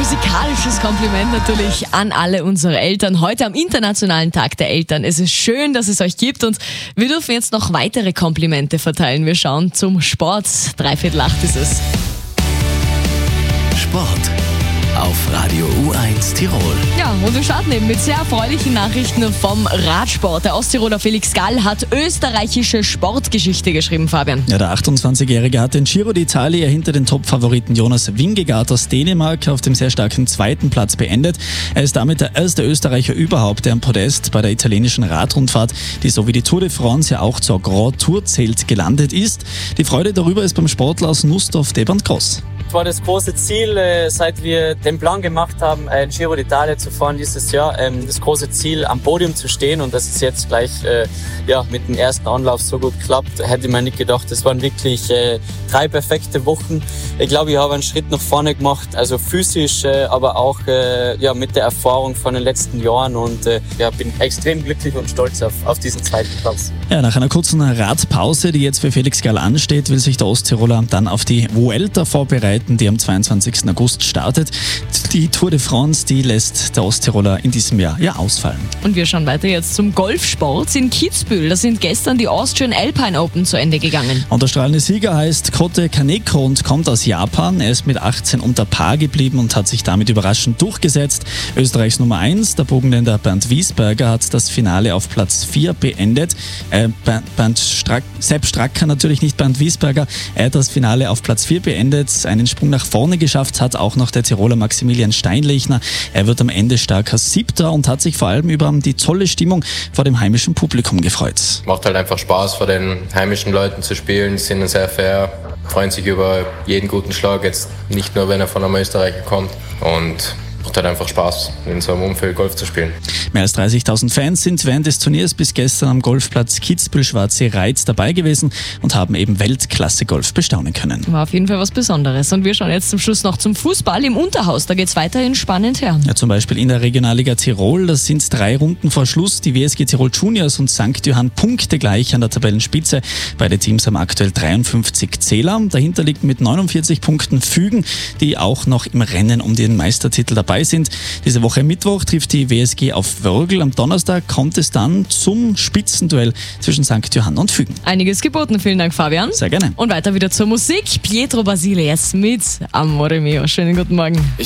musikalisches Kompliment natürlich an alle unsere Eltern. Heute am Internationalen Tag der Eltern. Es ist schön, dass es euch gibt und wir dürfen jetzt noch weitere Komplimente verteilen. Wir schauen zum Sport. 7:45 ist es. Sport auf Radio U1 Tirol. Ja, und wir starten eben mit sehr erfreulichen Nachrichten vom Radsport. Der Osttiroler Felix Gall hat österreichische Sportgeschichte geschrieben, Fabian. Ja, der 28-Jährige hat den Giro d'Italia hinter den Top-Favoriten Jonas Vingegaard aus Dänemark auf dem sehr starken zweiten Platz beendet. Er ist damit der erste Österreicher überhaupt, der am Podest bei der italienischen Radrundfahrt, die so wie die Tour de France ja auch zur Grand Tour zählt, gelandet ist. Die Freude darüber ist beim Sportler aus Nussdorf Deban Groß. Das war das große Ziel, seit wir den Plan gemacht haben, Giro d'Italia zu fahren dieses Jahr, das große Ziel, am Podium zu stehen, und dass es jetzt gleich mit dem ersten Anlauf so gut klappt, hätte man nicht gedacht. Das waren wirklich 3 perfekte Wochen. Ich glaube, ich habe einen Schritt nach vorne gemacht, also physisch, aber auch mit der Erfahrung von den letzten Jahren, und bin extrem glücklich und stolz auf diesen zweiten Platz. Ja, nach einer kurzen Radpause, die jetzt für Felix Gall ansteht, will sich der Osttiroler dann auf die Vuelta vorbereiten, die am 22. August startet. Die Tour de France, die lässt der Osttiroler in diesem Jahr ja ausfallen. Und wir schauen weiter jetzt zum Golfsport in Kitzbühel. Da sind gestern die Austrian Alpine Open zu Ende gegangen. Und der strahlende Sieger heißt Kote Kaneko und kommt aus Japan. Er ist mit 18 unter Paar geblieben und hat sich damit überraschend durchgesetzt. Österreichs Nummer 1, der Burgenländer Bernd Wiesberger, hat das Finale auf Platz 4 beendet. Sepp Stracker, natürlich nicht Bernd Wiesberger. Er hat das Finale auf Platz 4 beendet. Einen Sprung nach vorne geschafft hat auch noch der Tiroler Maximilian Steinlechner. Er wird am Ende starker 7. und hat sich vor allem über die tolle Stimmung vor dem heimischen Publikum gefreut. Macht halt einfach Spaß, vor den heimischen Leuten zu spielen. Die sind sehr fair, freuen sich über jeden guten Schlag, jetzt nicht nur, wenn er von einem Österreicher kommt. Und macht halt einfach Spaß, in so einem Umfeld Golf zu spielen. Mehr als 30.000 Fans sind während des Turniers bis gestern am Golfplatz Kitzbühel-Schwarzsee-Reiz dabei gewesen und haben eben Weltklasse-Golf bestaunen können. War auf jeden Fall was Besonderes. Und wir schauen jetzt zum Schluss noch zum Fußball im Unterhaus. Da geht es weiterhin spannend her. Ja, zum Beispiel in der Regionalliga Tirol. Das sind 3 Runden vor Schluss. Die WSG Tirol Juniors und St. Johann punktegleich an der Tabellenspitze. Beide Teams haben aktuell 53 Zähler. Dahinter liegt mit 49 Punkten Fügen, die auch noch im Rennen um den Meistertitel dabei sind. Diese Woche Mittwoch trifft die WSG auf Wörgl. Am Donnerstag kommt es dann zum Spitzenduell zwischen St. Johann und Fügen. Einiges geboten. Vielen Dank, Fabian. Sehr gerne. Und weiter wieder zur Musik. Pietro Basile jetzt mit Amore Mio. Schönen guten Morgen.